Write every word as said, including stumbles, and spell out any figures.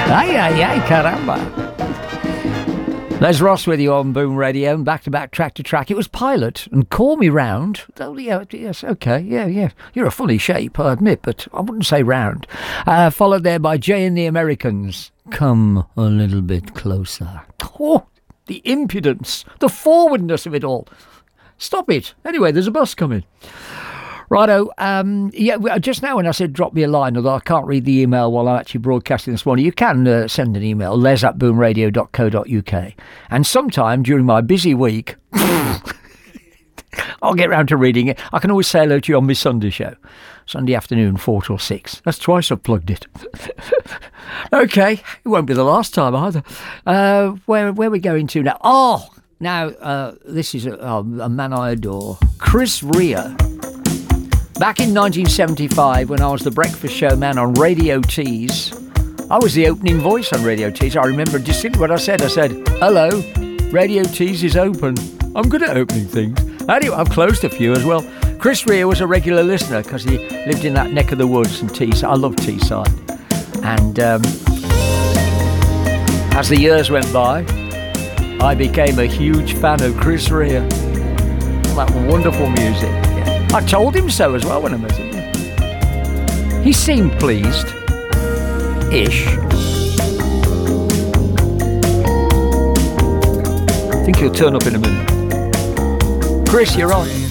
Ay, ay, ay, caramba. Les Ross with you on Boom Radio, and back-to-back, track-to-track. It was Pilot and Call Me Round. Oh, yeah, yes, okay, yeah, yeah. You're a funny shape, I admit, but I wouldn't say round. Uh, followed there by Jay and the Americans. Come a little bit closer. Oh, the impudence, the forwardness of it all. Stop it. Anyway, there's a bus coming. Righto, um, yeah, just now when I said drop me a line, although I can't read the email while I'm actually broadcasting this morning, you can uh, send an email, les at boomradio dot co dot uk. And sometime during my busy week, I'll get round to reading it. I can always say hello to you on my Sunday show. Sunday afternoon, four till six. That's twice I've plugged it. Okay, it won't be the last time either. Uh, where, where are we going to now? Oh, now, uh, this is a, a man I adore. Chris Rea. Back in nineteen seventy-five, when I was the breakfast show man on Radio Tees, I was the opening voice on Radio Tees. I remember distinctly what I said. I said, hello, Radio Tees is open. I'm good at opening things. Anyway, I've closed a few as well. Chris Rea was a regular listener because he lived in that neck of the woods and Teesside. I love Teesside. And um, as the years went by, I became a huge fan of Chris Rea. That wonderful music. I told him so as well when I met him. He seemed pleased. Ish. I think he'll turn up in a minute. Chris, you're on.